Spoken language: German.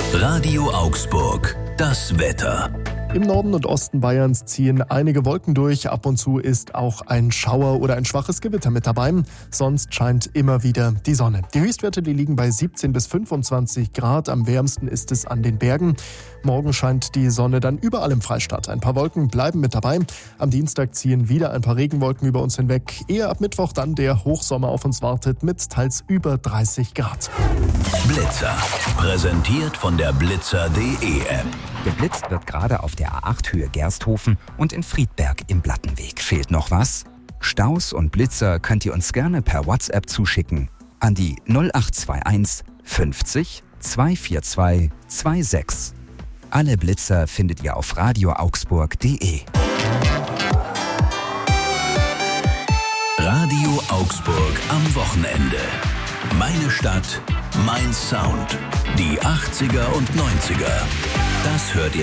Radio Augsburg, das Wetter. Im Norden und Osten Bayerns ziehen einige Wolken durch. Ab und zu ist auch ein Schauer oder ein schwaches Gewitter mit dabei. Sonst scheint immer wieder die Sonne. Die Höchstwerte, die liegen bei 17 bis 25 Grad. Am wärmsten ist es an den Bergen. Morgen scheint die Sonne dann überall im Freistaat. Ein paar Wolken bleiben mit dabei. Am Dienstag ziehen wieder ein paar Regenwolken über uns hinweg. Eher ab Mittwoch dann der Hochsommer auf uns wartet mit teils über 30 Grad. Blitzer. Präsentiert von der Blitzer.de App. Geblitzt wird gerade auf der A8 Höhe Gersthofen und in Friedberg im Plattenweg. Fehlt noch was? Staus und Blitzer könnt ihr uns gerne per WhatsApp zuschicken an die 0821 50 242 26. Alle Blitzer findet ihr auf radioaugsburg.de. Radio Augsburg am Wochenende. Meine Stadt, mein Sound. Die 80er und 90er. Das hört ihr